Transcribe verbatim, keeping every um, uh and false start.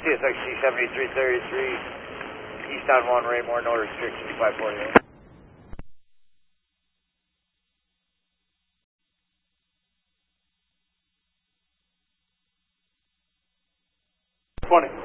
C S X C seventy-three thirty-three, east on one, Raymore, no restriction, five forty-eight. twenty.